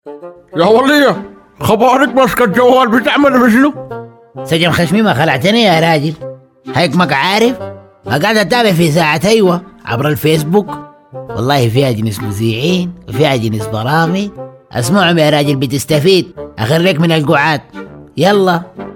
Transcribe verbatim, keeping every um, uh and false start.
يا ولية، خبارك ماسكة الجوال بتعمل بشنو؟ سجن خشمي ما خلعتني يا راجل، هيكمك عارف قاعد اتابع في ساعة ايوه عبر الفيسبوك، والله فيها جنس مذيعين وفيها جنس برامج، اسمعهم يا راجل بتستفيد، اخرك من القعاد. يلا